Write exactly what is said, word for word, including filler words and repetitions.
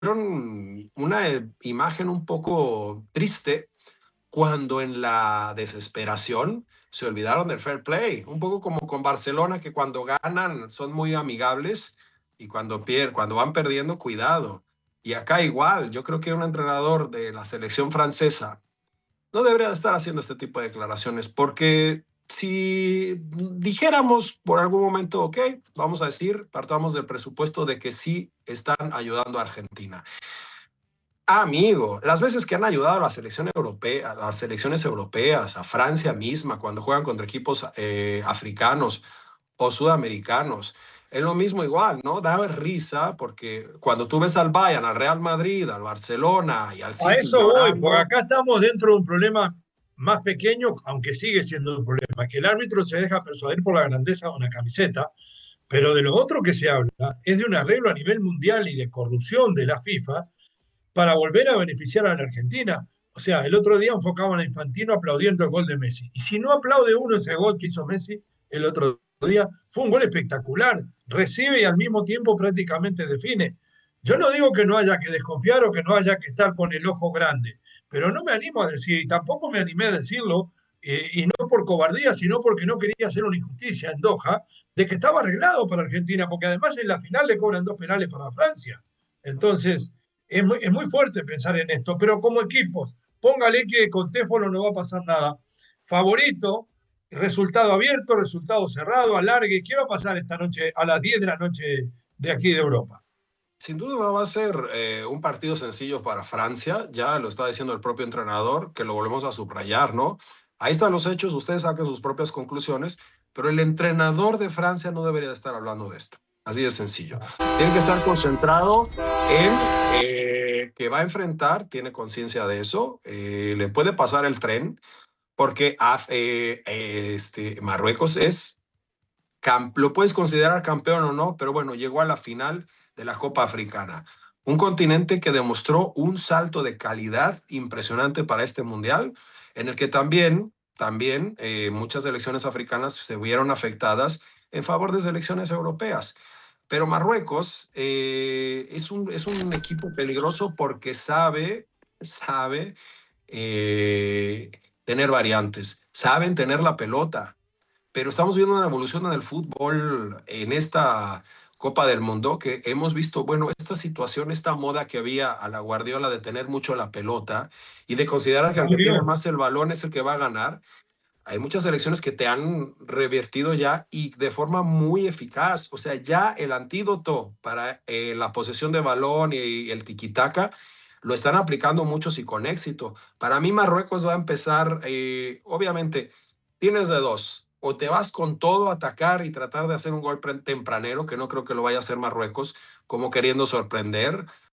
una eh, imagen un poco triste cuando en la desesperación se olvidaron del fair play, un poco como con Barcelona, que cuando ganan son muy amigables y cuando pierden, cuando van perdiendo, cuidado. Y acá igual, yo creo que un entrenador de la selección francesa no debería estar haciendo este tipo de declaraciones, porque si dijéramos por algún momento, ok, vamos a decir, partamos del presupuesto de que sí están ayudando a Argentina. Amigo, las veces que han ayudado a la selección europea, a las selecciones europeas, a Francia misma, cuando juegan contra equipos eh, africanos o sudamericanos, es lo mismo igual, ¿no? Da risa porque cuando tú ves al Bayern, al Real Madrid, al Barcelona y al A City eso voy, porque llorando. acá estamos dentro de un problema más pequeño, aunque sigue siendo un problema, que el árbitro se deja persuadir por la grandeza de una camiseta, pero de lo otro que se habla es de un arreglo a nivel mundial y de corrupción de la FIFA para volver a beneficiar a la Argentina. O sea, el otro día enfocaban a Infantino aplaudiendo el gol de Messi. Y si no aplaude uno ese gol que hizo Messi el otro día, fue un gol espectacular. Recibe y al mismo tiempo prácticamente define. Yo no digo que no haya que desconfiar o que no haya que estar con el ojo grande, pero no me animo a decir, y tampoco me animé a decirlo, eh, y no por cobardía, sino porque no quería hacer una injusticia en Doha, de que estaba arreglado para Argentina, porque además en la final le cobran dos penales para Francia. Entonces, es muy, es muy fuerte pensar en esto, pero como equipos, póngale que con Téfolo no va a pasar nada. Favorito, resultado abierto, resultado cerrado, alargue. ¿Qué va a pasar esta noche a las diez de la noche de aquí de Europa? Sin duda no va a ser eh, un partido sencillo para Francia, ya lo está diciendo el propio entrenador, que lo volvemos a subrayar, ¿no? Ahí están los hechos, ustedes saquen sus propias conclusiones, pero el entrenador de Francia no debería estar hablando de esto, así de sencillo. Tiene que estar concentrado en eh, que va a enfrentar, tiene conciencia de eso, eh, le puede pasar el tren, porque ah, eh, eh, este, Marruecos es lo puedes considerar campeón o no, pero bueno, llegó a la final de la Copa Africana. Un continente que demostró un salto de calidad impresionante para este mundial, en el que también, también eh, muchas selecciones africanas se vieron afectadas en favor de selecciones europeas. Pero Marruecos eh, es, un, es un equipo peligroso porque sabe, sabe eh, tener variantes, saben tener la pelota, pero estamos viendo una evolución en el fútbol en esta Copa del Mundo que hemos visto, bueno, esta situación, esta moda que había a la Guardiola de tener mucho la pelota y de considerar que Ya el que tiene murió. más el balón es el que va a ganar. Hay muchas selecciones que te han revertido ya y de forma muy eficaz. O sea, ya el antídoto para eh, la posesión de balón y, y el tiquitaca lo están aplicando muchos y con éxito. Para mí Marruecos va a empezar, eh, obviamente, tienes de dos. O te vas con todo a atacar y tratar de hacer un gol tempranero, que no creo que lo vaya a hacer Marruecos, como queriendo sorprender,